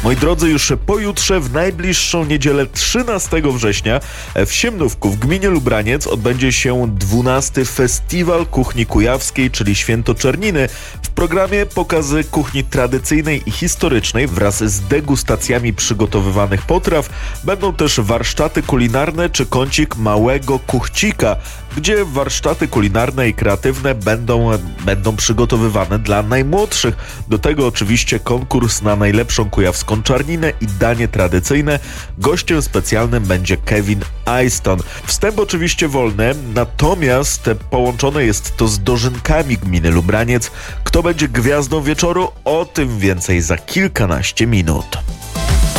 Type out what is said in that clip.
Moi drodzy, już pojutrze, w najbliższą niedzielę 13 września w Siemnówku w gminie Lubraniec odbędzie się 12. Festiwal Kuchni Kujawskiej, czyli Święto Czerniny. W programie pokazy kuchni tradycyjnej i historycznej wraz z degustacjami przygotowywanych potraw. Będą też warsztaty kulinarne czy kącik małego kuchcika, gdzie warsztaty kulinarne i kreatywne będą przygotowywane dla najmłodszych. Do tego oczywiście konkurs na najlepszą kujawską czarninę i danie tradycyjne. Gościem specjalnym będzie Kevin Eiston. Wstęp oczywiście wolny, natomiast połączone jest to z dożynkami gminy Lubraniec. Kto będzie gwiazdą wieczoru? O tym więcej za kilkanaście minut.